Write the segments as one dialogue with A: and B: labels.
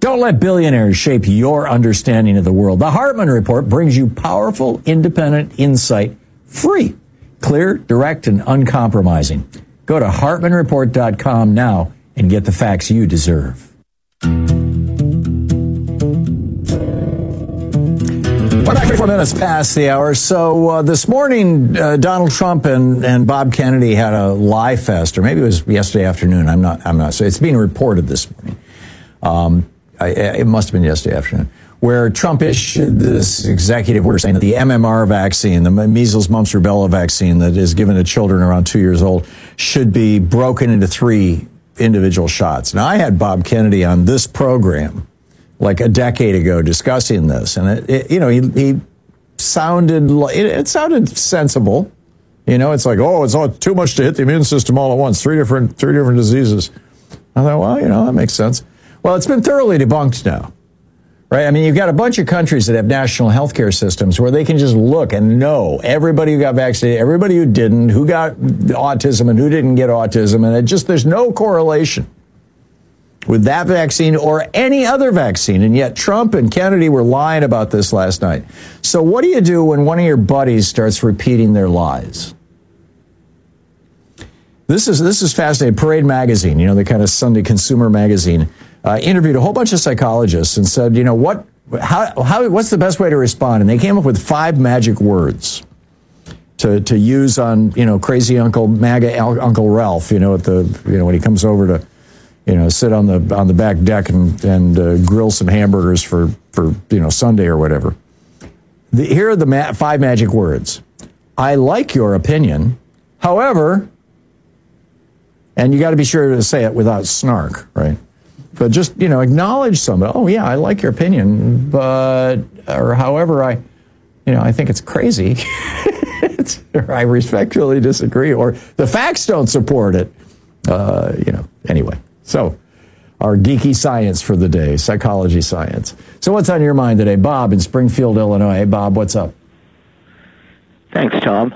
A: Don't let billionaires shape your understanding of the world. The Hartman Report brings you powerful, independent insight, free, clear, direct, and uncompromising. Go to hartmanreport.com now and get the facts you deserve. 4 minutes past the hour. So this morning, Donald Trump and Bob Kennedy had a lie fest, or maybe it was yesterday afternoon. I'm not. So it's being reported this morning. It must have been yesterday afternoon, where Trump issued this executive order saying that the MMR vaccine, the measles, mumps, rubella vaccine that is given to children around 2 years old, should be broken into 3 individual shots. Now, I had Bob Kennedy on this program like a decade ago discussing this, and he sounded, it sounded sensible. You know, it's like, oh, it's all too much to hit the immune system all at once. Three different diseases. I thought, well, that makes sense. Well, it's been thoroughly debunked now, right? I mean, you've got a bunch of countries that have national health care systems where they can just look and know everybody who got vaccinated, everybody who didn't, who got autism and who didn't get autism, and there's no correlation with that vaccine or any other vaccine. And yet Trump and Kennedy were lying about this last night. So what do you do when one of your buddies starts repeating their lies? This is fascinating. Parade Magazine, the kind of Sunday consumer magazine, interviewed a whole bunch of psychologists and said, what's the best way to respond? And they came up with 5 magic words to use on, crazy MAGA Uncle Ralph, when he comes over to, sit on the back deck and grill some hamburgers for Sunday or whatever. Here are the 5 magic words. I like your opinion. However, and you got to be sure to say it without snark, right? But just, acknowledge somebody. Oh, yeah, I like your opinion, or however, I think it's crazy. Or I respectfully disagree, or the facts don't support it. Anyway. So, our geeky science for the day, psychology science. So what's on your mind today? Bob in Springfield, Illinois. Hey, Bob, what's up?
B: Thanks, Tom.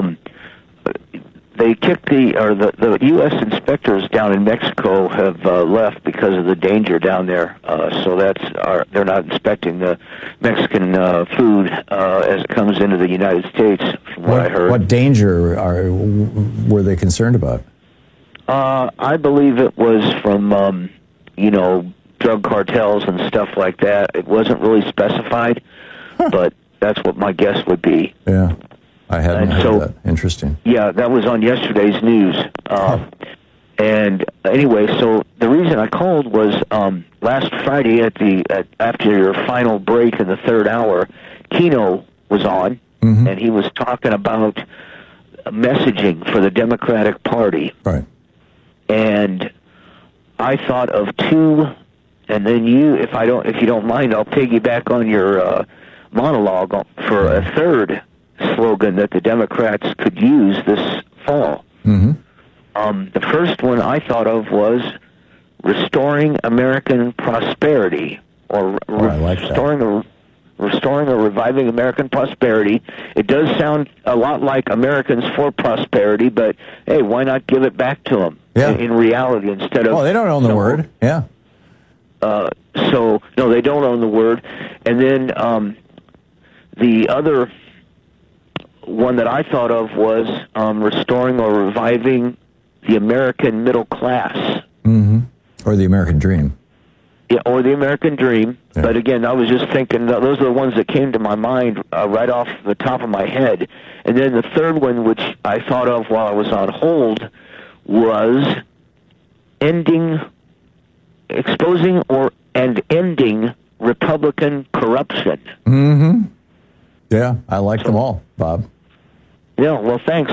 B: They kicked the U.S. inspectors down in Mexico have left because of the danger down there. So they're not inspecting the Mexican food as it comes into the United States, from what I heard.
A: What danger were they concerned about?
B: I believe it was from, drug cartels and stuff like that. It wasn't really specified, but that's what my guess would be.
A: Yeah, I hadn't heard that. Interesting.
B: Yeah, that was on yesterday's news. And anyway, so the reason I called was last Friday after your final break in the third hour, Kino was on, and he was talking about messaging for the Democratic Party.
A: Right.
B: And I thought of 2, and then if you don't mind, I'll piggyback on your monologue for a third slogan that the Democrats could use this fall. The first one I thought of was restoring American prosperity, or restoring or reviving American prosperity. It does sound a lot like Americans for Prosperity, but hey, why not give it back to them in reality instead of...
A: Oh, they don't own the word. Yeah.
B: So, no, they don't own the word. And then the other one that I thought of was restoring or reviving the American middle class.
A: Or the American dream.
B: Yeah, or the American dream. Yeah. But again, I was just thinking, those are the ones that came to my mind right off the top of my head. And then the third one, which I thought of while I was on hold, was exposing and ending Republican corruption.
A: Yeah, I like them all, Bob.
B: Yeah, well, thanks.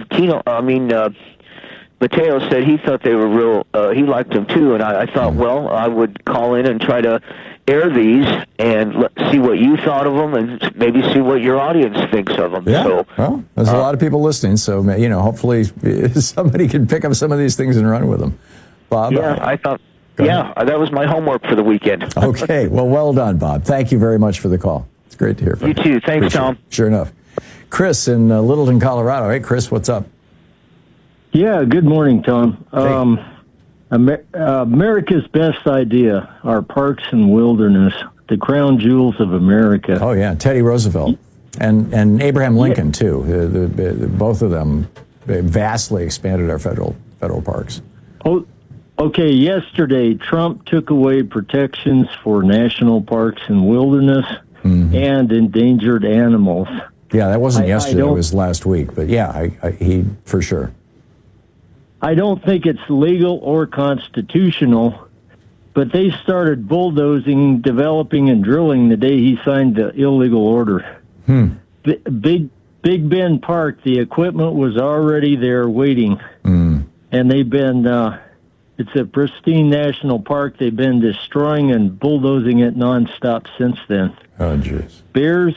B: Mateo said he thought they were real, he liked them too, and I thought, well, I would call in and try to air these and see what you thought of them and maybe see what your audience thinks of them.
A: Yeah,
B: so,
A: well, there's a lot of people listening, so, hopefully somebody can pick up some of these things and run with them. Bob?
B: Yeah, I thought, that was my homework for the weekend.
A: Okay, well done, Bob. Thank you very much for the call. It's great to hear from you.
B: You too. Thanks, Tom.
A: Sure enough. Chris in Littleton, Colorado. Hey, Chris, what's up?
C: Yeah, good morning, Tom.
A: Hey.
C: America's best idea, our parks and wilderness, the crown jewels of America.
A: Oh, yeah, Teddy Roosevelt and Abraham Lincoln, too. Both of them vastly expanded our federal parks.
C: Oh, okay, yesterday, Trump took away protections for national parks and wilderness and endangered animals.
A: Yeah, that wasn't yesterday, it was last week. But yeah, he for sure.
C: I don't think it's legal or constitutional, but they started bulldozing, developing, and drilling the day he signed the illegal order. Big Bend Park, the equipment was already there waiting, and they've been, it's a pristine national park. They've been destroying and bulldozing it nonstop since then.
A: Oh, jeez.
C: Bears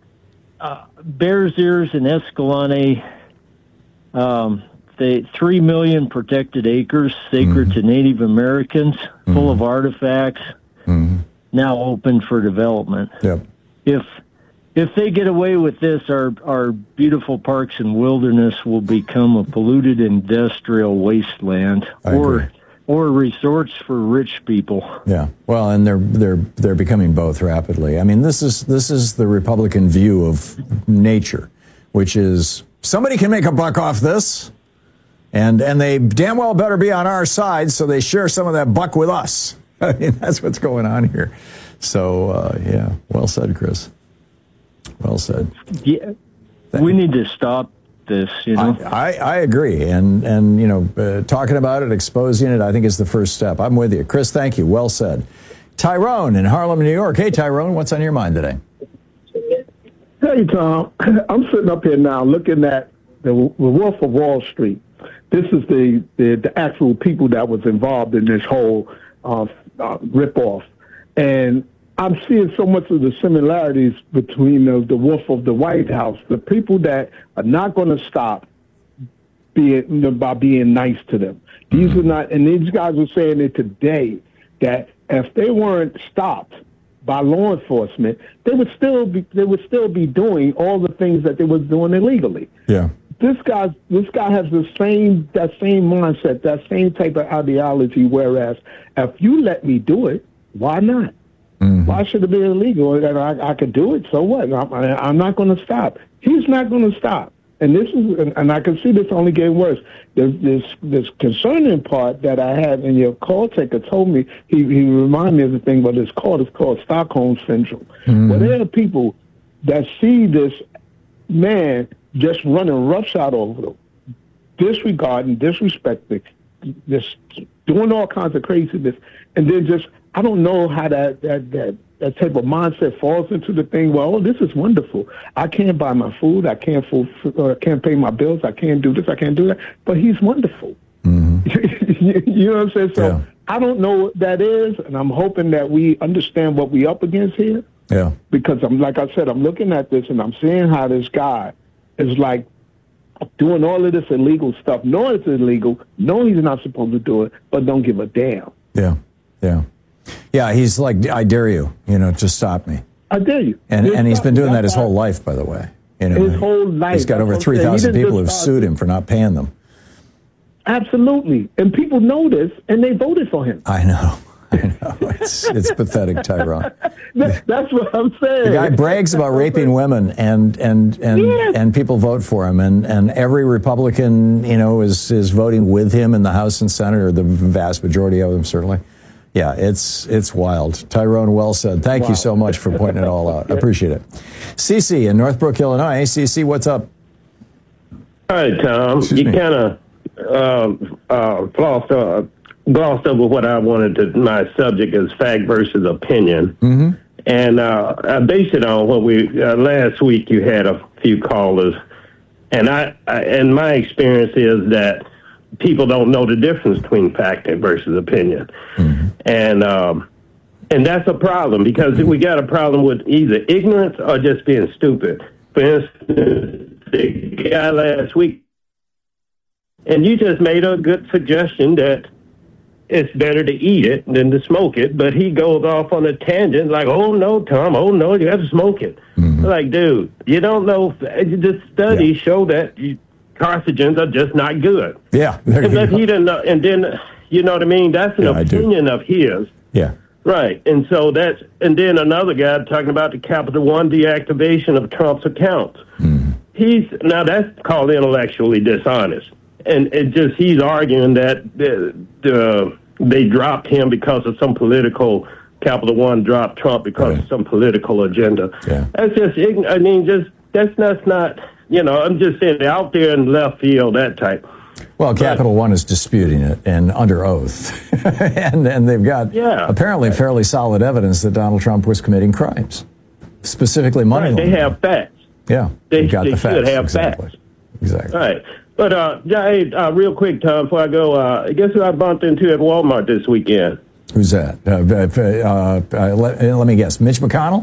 C: Ears and Escalante, the 3 million protected acres sacred to Native Americans, full of artifacts, now open for development.
A: Yep.
C: If they get away with this, our beautiful parks and wilderness will become a polluted industrial wasteland, or resorts for rich people.
A: Yeah. Well, and they're becoming both rapidly. I mean, this is the Republican view of nature, which is somebody can make a buck off this. And they damn well better be on our side, so they share some of that buck with us. I mean, that's what's going on here. So, yeah, well said, Chris. Well said.
C: Yeah, we need to stop this, you know.
A: I agree. And you know, talking about it, exposing it, I think is the first step. I'm with you. Chris, thank you. Well said. Tyrone in Harlem, New York. Hey, Tyrone, what's on your mind today?
D: Hey, Tom. I'm sitting up here now looking at the Wolf of Wall Street. This is the actual people that was involved in this whole ripoff. And I'm seeing so much of the similarities between the Wolf of the White House, the people that are not going to stop by being nice to them. These are not, and these guys are saying it today, that if they weren't stopped by law enforcement, they would still be doing all the things that they was doing illegally.
A: Yeah.
D: This guy has that same mindset, that same type of ideology. Whereas, if you let me do it, why not? Why should it be illegal? And I could do it. So what? I'm not going to stop. He's not going to stop. And I can see this only getting worse. This concerning part that I had, and your call taker told me, he reminded me of the thing, but it's called Stockholm Syndrome. Well, there are people that see this man just running roughshod over them, disregarding, disrespecting, just doing all kinds of craziness, and then just, I don't know how that type of mindset falls into the thing. Well, this is wonderful. I can't buy my food. I can't pay my bills. I can't do this. I can't do that. But he's wonderful. You know what I'm saying? So yeah. I don't know what that is, and I'm hoping that we understand what we up against here.
A: Yeah.
D: Because like I said, I'm looking at this and I'm seeing how this guy is like doing all of this illegal stuff. Know it's illegal. Know he's not supposed to do it, but don't give a damn.
A: Yeah. Yeah. Yeah, he's like, I dare you, to stop me.
D: I dare you.
A: And he's been doing that his whole life, by the way.
D: His whole life.
A: He's got over 3,000 people who've sued him for not paying them.
D: Absolutely. And people know this, and they voted for him.
A: I know. It's pathetic, Tyrone.
D: That's what I'm saying.
A: The guy brags about raping women, and people vote for him, and every Republican, is voting with him in the House and Senate, or the vast majority of them, certainly. Yeah, it's wild. Tyrone, well said. Thank you so much for pointing it all out. I appreciate it. Cece in Northbrook, Illinois. Cece, what's up?
E: Hi, Tom. You kind of glossed over what I wanted to. My subject is fact versus opinion, and I base it on what we last week. You had a few callers, and and my experience is that people don't know the difference between fact versus opinion, and that's a problem, because we got a problem with either ignorance or just being stupid. For instance, the guy last week, and you just made a good suggestion that it's better to eat it than to smoke it, but he goes off on a tangent like, oh no, Tom, oh no, you have to smoke it. Like, dude, you don't know. The studies show that carcinogens are just not good.
A: Yeah,
E: but he didn't know, and then You know what I mean? That's an opinion of his.
A: Yeah.
E: Right. And so and then another guy talking about the Capital One deactivation of Trump's accounts. Now that's called intellectually dishonest. And he's arguing that they dropped him because of some political, Capital One dropped Trump because of some political agenda.
A: Yeah.
E: That's just, that's not, I'm just saying out there in left field, that type.
A: Well, Capital One is disputing it and under oath. and they've got apparently fairly solid evidence that Donald Trump was committing crimes, specifically money laundering.
E: They have facts.
A: Yeah,
E: they
A: got the facts.
E: Should have facts.
A: Exactly.
E: Right. But, real quick, Tom, before I go, guess who I bumped into at Walmart this weekend?
A: Who's that? Let me guess. Mitch McConnell?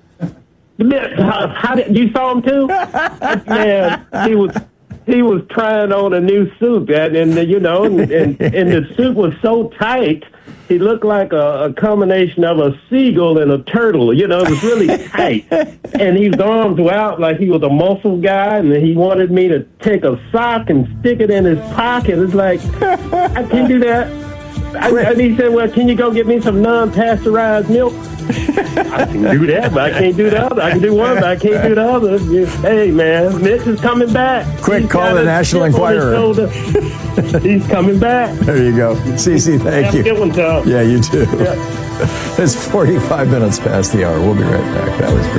E: How did you saw him too? Man, he was trying on a new suit, and the suit was so tight, he looked like a combination of a seagull and a turtle. It was really tight, and his arms were out like he was a muscle guy, and he wanted me to take a sock and stick it in his pocket. It's like, I can't do that. And he said, well, can you go get me some non-pasteurized milk? I can do that, but I can't do the other. I can do one, but I can't do the other. Hey, man, Mitch is coming back.
A: Quick, call the National Enquirer.
E: He's coming back.
A: There you go. Cece, thank you.
E: Have a good one, Tom.
A: Yeah, you too. Yeah. It's 45 minutes past the hour. We'll be right back. That was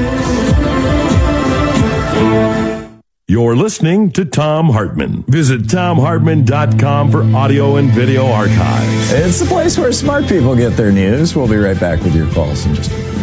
A: great.
F: You're listening to Thom Hartmann. Visit ThomHartmann.com for audio and video archives.
A: It's the place where smart people get their news. We'll be right back with your calls in just a minute.